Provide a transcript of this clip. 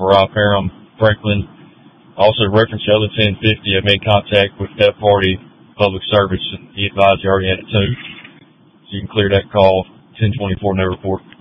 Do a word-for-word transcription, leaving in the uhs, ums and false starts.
for Rob Parham, Franklin. Also, reference the other ten fifty. I made contact with that party, public service, and he advised you already had it too. So you can clear that call, ten twenty-four, no report.